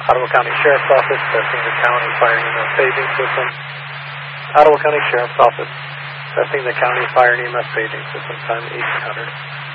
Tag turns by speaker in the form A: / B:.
A: Ottawa County Sheriff's Office, testing the county fire and EMS paging system. Ottawa County Sheriff's Office, testing the county fire and EMS paging system, time 1800.